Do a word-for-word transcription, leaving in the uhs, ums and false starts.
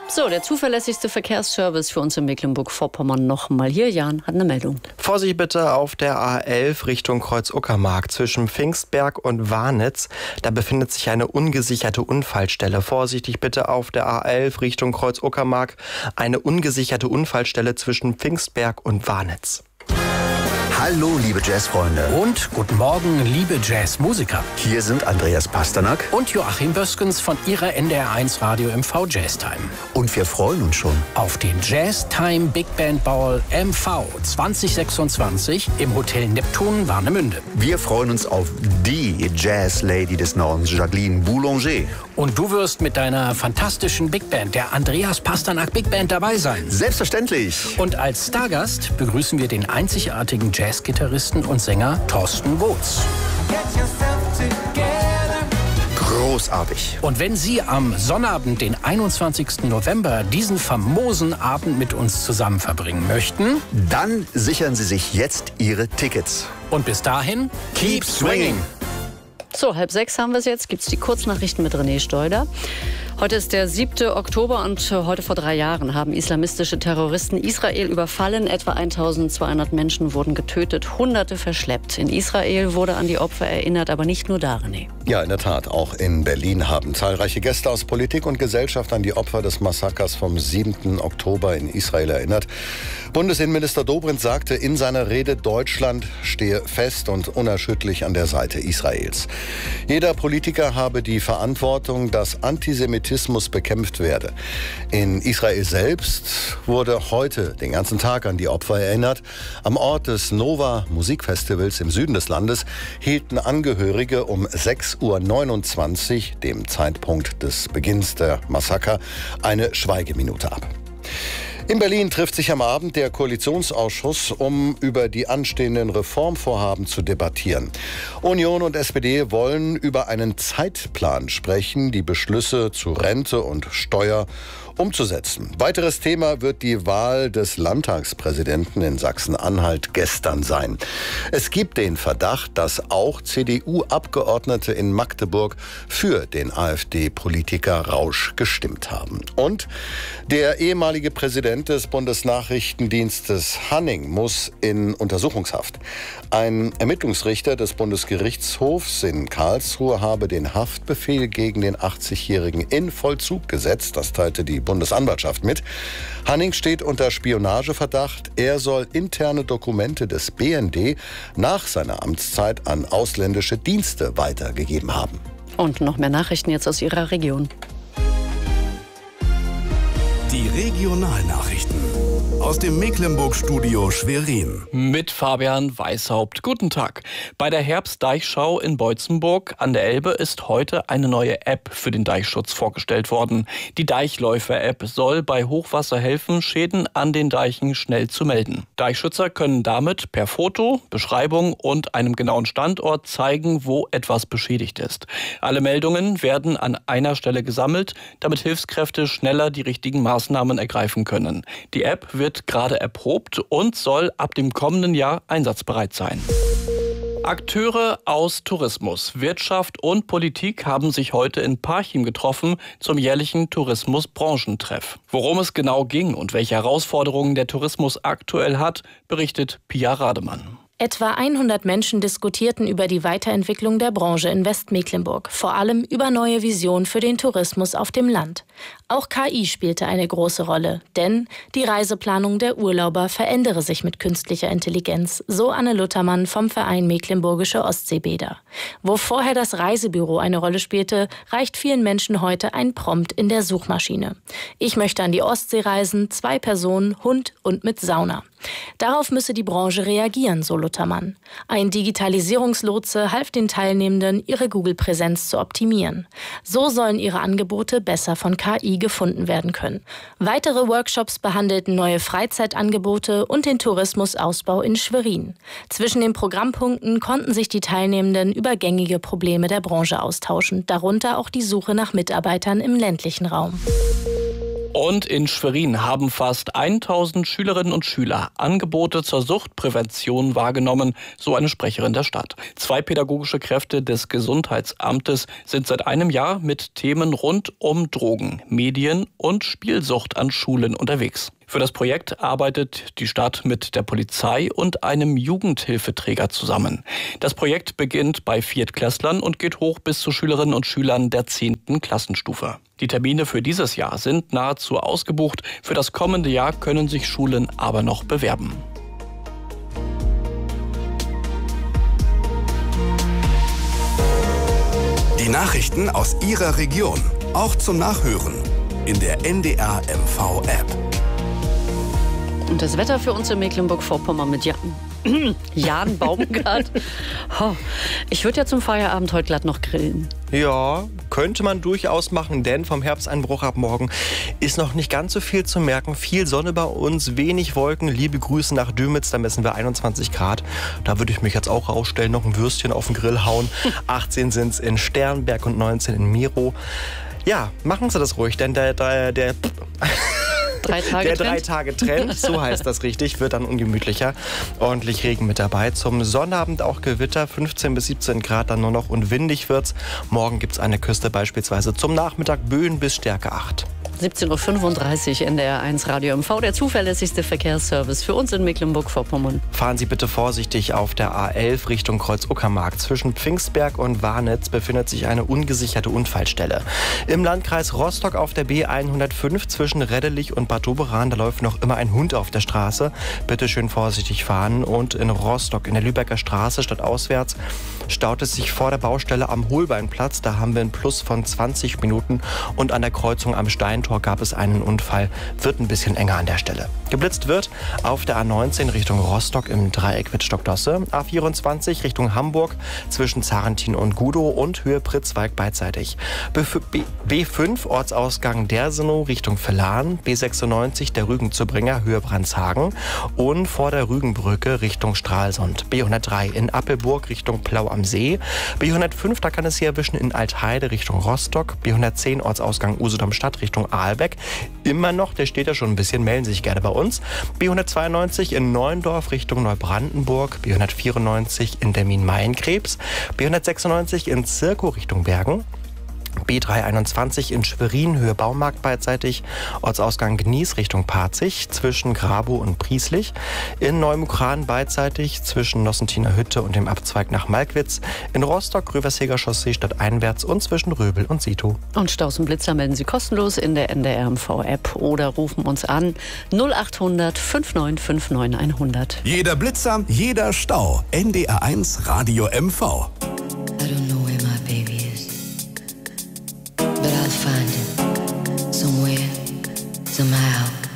So, der zuverlässigste Verkehrsservice für uns in Mecklenburg-Vorpommern nochmal hier. Jan hat eine Meldung. Vorsicht bitte auf der A elf Richtung Kreuz-Uckermark zwischen Pfingstberg und Warnitz. Da befindet sich eine ungesicherte Unfallstelle. Vorsichtig bitte auf der A elf Richtung Kreuz-Uckermark. Eine ungesicherte Unfallstelle zwischen Pfingstberg und Warnitz. Hallo, liebe Jazzfreunde. Und guten Morgen, liebe Jazzmusiker. Hier sind Andreas Pasternak und Joachim Böskens von Ihrer N D R eins Radio M V Jazz Time. Und wir freuen uns schon auf den Jazz Time Big Band Ball M V zwanzig sechsundzwanzig im Hotel Neptun Warnemünde. Wir freuen uns auf die Jazz Lady des Nordens, Jacqueline Boulanger. Und du wirst mit deiner fantastischen Big Band, der Andreas Pasternak Big Band, dabei sein. Selbstverständlich. Und als Stargast begrüßen wir den einzigartigen Jazzgitarristen und Sänger Thorsten Wotz. Großartig. Und wenn Sie am Sonnabend, den einundzwanzigsten November, diesen famosen Abend mit uns zusammen verbringen möchten, dann sichern Sie sich jetzt Ihre Tickets. Und bis dahin, keep swinging! So, halb sechs haben wir es jetzt. Gibt es die Kurznachrichten mit René Steuder. Heute ist der siebte Oktober und heute vor drei Jahren haben islamistische Terroristen Israel überfallen. Etwa eintausendzweihundert Menschen wurden getötet, Hunderte verschleppt. In Israel wurde an die Opfer erinnert, aber nicht nur da, René. Ja, in der Tat. Auch in Berlin haben zahlreiche Gäste aus Politik und Gesellschaft an die Opfer des Massakers vom siebten Oktober in Israel erinnert. Bundesinnenminister Dobrindt sagte in seiner Rede, Deutschland stehe fest und unerschütterlich an der Seite Israels. Jeder Politiker habe die Verantwortung, dass Antisemitismus bekämpft werde. In Israel selbst wurde heute den ganzen Tag an die Opfer erinnert. Am Ort des Nova Musikfestivals im Süden des Landes hielten Angehörige um sechs Uhr neunundzwanzig, dem Zeitpunkt des Beginns der Massaker, eine Schweigeminute ab. In Berlin trifft sich am Abend der Koalitionsausschuss, um über die anstehenden Reformvorhaben zu debattieren. Union und S P D wollen über einen Zeitplan sprechen, die Beschlüsse zu Rente und Steuer umzusetzen. Weiteres Thema wird die Wahl des Landtagspräsidenten in Sachsen-Anhalt gestern sein. Es gibt den Verdacht, dass auch C D U-Abgeordnete in Magdeburg für den AfD-Politiker Rausch gestimmt haben. Und der ehemalige Präsident des Bundesnachrichtendienstes Hanning muss in Untersuchungshaft. Ein Ermittlungsrichter des Bundesgerichtshofs in Karlsruhe habe den Haftbefehl gegen den achtzigjährigen in Vollzug gesetzt. Das teilte die Bundesanwaltschaft mit. Hanning steht unter Spionageverdacht. Er soll interne Dokumente des B N D nach seiner Amtszeit an ausländische Dienste weitergegeben haben. Und noch mehr Nachrichten jetzt aus Ihrer Region. Die Regionalnachrichten aus dem Mecklenburg-Studio Schwerin. Mit Fabian Weishaupt. Guten Tag. Bei der Herbstdeichschau in Beutzenburg an der Elbe ist heute eine neue App für den Deichschutz vorgestellt worden. Die Deichläufer-App soll bei Hochwasser helfen, Schäden an den Deichen schnell zu melden. Deichschützer können damit per Foto, Beschreibung und einem genauen Standort zeigen, wo etwas beschädigt ist. Alle Meldungen werden an einer Stelle gesammelt, damit Hilfskräfte schneller die richtigen Maßnahmen ergreifen können. Die App wird gerade erprobt und soll ab dem kommenden Jahr einsatzbereit sein. Akteure aus Tourismus, Wirtschaft und Politik haben sich heute in Parchim getroffen zum jährlichen Tourismusbranchentreff. Worum es genau ging und welche Herausforderungen der Tourismus aktuell hat, berichtet Pia Rademann. Etwa hundert Menschen diskutierten über die Weiterentwicklung der Branche in Westmecklenburg, vor allem über neue Visionen für den Tourismus auf dem Land. Auch K I spielte eine große Rolle, denn die Reiseplanung der Urlauber verändere sich mit künstlicher Intelligenz, so Anne Luthermann vom Verein Mecklenburgische Ostseebäder. Wo vorher das Reisebüro eine Rolle spielte, reicht vielen Menschen heute ein Prompt in der Suchmaschine. Ich möchte an die Ostsee reisen, zwei Personen, Hund und mit Sauna. Darauf müsse die Branche reagieren, so Luthermann. Ein Digitalisierungslotse half den Teilnehmenden, ihre Google-Präsenz zu optimieren. So sollen ihre Angebote besser von K I gefunden werden können. Weitere Workshops behandelten neue Freizeitangebote und den Tourismusausbau in Schwerin. Zwischen den Programmpunkten konnten sich die Teilnehmenden über gängige Probleme der Branche austauschen, darunter auch die Suche nach Mitarbeitern im ländlichen Raum. Und in Schwerin haben fast tausend Schülerinnen und Schüler Angebote zur Suchtprävention wahrgenommen, so eine Sprecherin der Stadt. Zwei pädagogische Kräfte des Gesundheitsamtes sind seit einem Jahr mit Themen rund um Drogen, Medien und Spielsucht an Schulen unterwegs. Für das Projekt arbeitet die Stadt mit der Polizei und einem Jugendhilfeträger zusammen. Das Projekt beginnt bei Viertklässlern und geht hoch bis zu Schülerinnen und Schülern der zehnten Klassenstufe. Die Termine für dieses Jahr sind nahezu ausgebucht. Für das kommende Jahr können sich Schulen aber noch bewerben. Die Nachrichten aus Ihrer Region, auch zum Nachhören in der N D R M V-App. Und das Wetter für uns in Mecklenburg-Vorpommern mit Jan, Jan Baumgart. Oh, ich würde ja zum Feierabend heute glatt noch grillen. Ja, könnte man durchaus machen, denn vom Herbsteinbruch ab morgen ist noch nicht ganz so viel zu merken. Viel Sonne bei uns, wenig Wolken. Liebe Grüße nach Dömitz, da messen wir einundzwanzig Grad. Da würde ich mich jetzt auch rausstellen, noch ein Würstchen auf den Grill hauen. achtzehn sind es in Sternberg und neunzehn in Miro. Ja, machen Sie das ruhig, denn der... der, der Drei Tage Der Trend. drei Tage Trend, so heißt das richtig, wird dann ungemütlicher. Ordentlich Regen mit dabei. Zum Sonnabend auch Gewitter, fünfzehn bis siebzehn Grad dann nur noch und windig wird's. Morgen gibt's an der Küste beispielsweise zum Nachmittag Böen bis Stärke acht. siebzehn Uhr fünfunddreißig in der R eins Radio M V, der zuverlässigste Verkehrsservice für uns in Mecklenburg-Vorpommern. Fahren Sie bitte vorsichtig auf der A elf Richtung Kreuz-Uckermark. Zwischen Pfingstberg und Warnitz befindet sich eine ungesicherte Unfallstelle. Im Landkreis Rostock auf der B hundertfünf zwischen Reddelich und Bad Doberan, da läuft noch immer ein Hund auf der Straße. Bitte schön vorsichtig fahren. Und in Rostock in der Lübecker Straße stadtauswärts staut es sich vor der Baustelle am Holbeinplatz. Da haben wir einen Plus von zwanzig Minuten und an der Kreuzung am Steintor gab es einen Unfall. Wird ein bisschen enger an der Stelle. Geblitzt wird auf der A neunzehn Richtung Rostock im Dreieck Wittstock-Dosse. A vierundzwanzig Richtung Hamburg zwischen Zarentin und Gudow und Höhe Pritzwalk beidseitig. B fünf Ortsausgang Dersenow Richtung Vellan. B sechsundneunzig der Rügen zu Bringer Höhe Brandshagen. Und vor der Rügenbrücke Richtung Stralsund. B hundertdrei in Appelburg Richtung Plau am See. B hundertfünf, da kann es hier erwischen in Altheide Richtung Rostock. B hundertzehn Ortsausgang Usedom-Stadt Richtung Aalbeck. Immer noch, der steht ja schon ein bisschen, melden Sie sich gerne bei uns. B hundertzweiundneunzig in Neuendorf Richtung Neubrandenburg. B hundertvierundneunzig in Demmin-Maienkrebs. B hundertsechsundneunzig in Zirkow Richtung Bergen. B dreihunderteinundzwanzig in Schwerin, Höhe Baumarkt beidseitig, Ortsausgang Gnies Richtung Parzig, zwischen Grabow und Prieslich, in Neumukran beidseitig, zwischen Nossentiner Hütte und dem Abzweig nach Malkwitz, in Rostock, Röversheger Chaussee stadteinwärts und zwischen Röbel und Sito. Und Staus und Blitzer melden Sie kostenlos in der N D R M V-App oder rufen uns an null achthundert fünfundneunzig neunundfünfzig hundert. Jeder Blitzer, jeder Stau. N D R eins Radio M V. I don't know where my baby is, but I'll find him somewhere, somehow.